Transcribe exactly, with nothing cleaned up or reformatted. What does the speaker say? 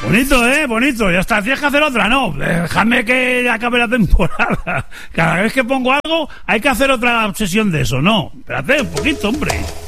Bonito, ¿eh? Bonito. Ya está. Tienes que hacer otra, no. Déjame que acabe la temporada. Cada vez que pongo algo, hay que hacer otra sesión de eso. No. Espérate un poquito, hombre.